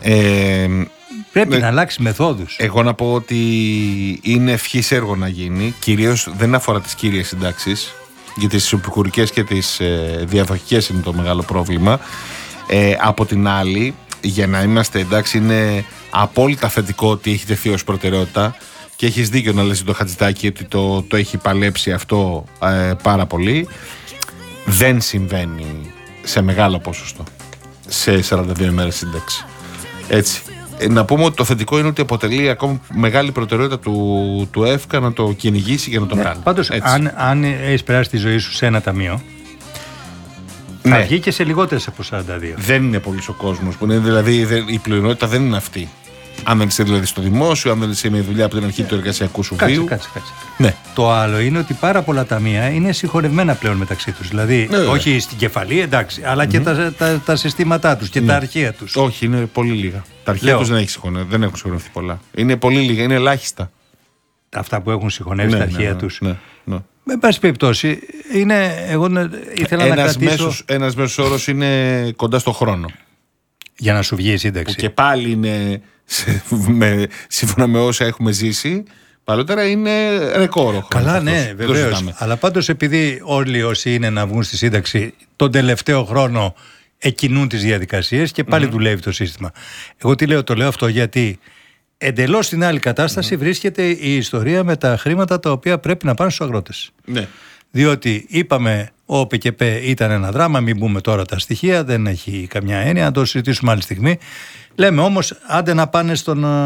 Πρέπει να αλλάξει μεθόδους. Εγώ να πω ότι είναι ευχής έργο να γίνει. Κυρίως δεν αφορά τις κύριες συντάξεις, γιατί τις επικουρικές και τις διαδοχικές είναι το μεγάλο πρόβλημα. Από την άλλη, για να είμαστε εντάξει, είναι απόλυτα θετικό ότι έχει τεθεί ως προτεραιότητα και έχεις δίκιο να λες το Χατζητάκη ότι το έχει παλέψει αυτό πάρα πολύ. Δεν συμβαίνει σε μεγάλο ποσοστό σε 42 ημέρες σύνταξη. Έτσι. Να πούμε ότι το θετικό είναι ότι αποτελεί ακόμα μεγάλη προτεραιότητα του ΕΦΚΑ να το κυνηγήσει και να το κάνει. Πάντως, αν έχεις περάσει τη ζωή σου σε ένα ταμείο, θα βγει και σε λιγότερες από 42. Δεν είναι πολύς ο κόσμος. Δηλαδή η πλειονότητα δεν είναι αυτή. Αν δεν είσαι δηλαδή στο δημόσιο, αν δεν είσαι με δουλειά από την αρχή του εργασιακού σου βίου. Κάτσε. Ναι. Το άλλο είναι ότι πάρα πολλά ταμεία είναι συγχωνευμένα πλέον μεταξύ τους. Δηλαδή, όχι στην κεφαλή, εντάξει, αλλά και τα συστήματά τους και τα αρχεία τους. Όχι, είναι πολύ λίγα. Τα αρχεία τους δεν έχουν συγχωνευτεί πολλά. Είναι πολύ λίγα, είναι ελάχιστα. Αυτά που έχουν συγχωνεύσει τα αρχεία τους. Ναι. Με πάση περιπτώσει, εγώ ήθελα να κρατήσω. Ένας μέσος όρος είναι κοντά στο χρόνο. Για να σου βγει η σύνταξη. Που και πάλι είναι, σύμφωνα με όσα έχουμε ζήσει, παλαιότερα είναι ρεκόρ. Καλά, ναι, βεβαίως. Αλλά πάντως επειδή όλοι όσοι είναι να βγουν στη σύνταξη τον τελευταίο χρόνο εκκινούν τις διαδικασίες και πάλι δουλεύει το σύστημα. Εγώ τι λέω, το λέω αυτό γιατί εντελώς στην άλλη κατάσταση βρίσκεται η ιστορία με τα χρήματα τα οποία πρέπει να πάνε στους αγρότες. Ναι. Διότι είπαμε, ο ΟΠΚΠ ήταν ένα δράμα, μην πούμε τώρα τα στοιχεία, δεν έχει καμιά έννοια, να το συζητήσουμε άλλη στιγμή. Λέμε όμως, άντε να πάνε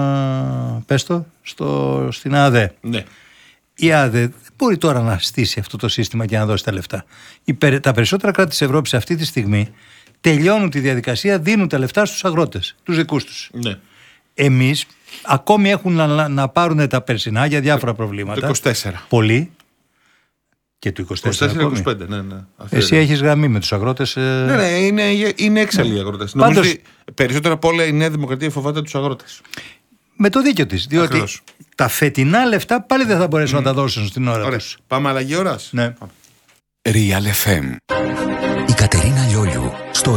στην ΑΔΕ. Ναι. Η ΑΔΕ δεν μπορεί τώρα να στήσει αυτό το σύστημα και να δώσει τα λεφτά. Τα περισσότερα κράτη της Ευρώπης αυτή τη στιγμή τελειώνουν τη διαδικασία, δίνουν τα λεφτά στους αγρότες, τους δικούς τους. Ναι. Εμείς ακόμη έχουν να πάρουν τα περσινά για διάφορα προβλήματα. Το 24. Πολλοί. Και του 24-25, ναι. Εσύ έχεις γραμμή με τους αγρότες. Ναι, είναι έξαλλοι οι αγρότες. Πάντως, νομίζω ότι περισσότερα από όλα η Νέα Δημοκρατία φοβάται τους αγρότες. Με το δίκιο της. Διότι ακριβώς. Τα φετινά λεφτά πάλι δεν θα μπορέσουν να τα δώσουν στην ώρα τους. Πάμε αλλαγή ώρας. Ναι. Real FM. Η Κατερίνα Λιόλιου στο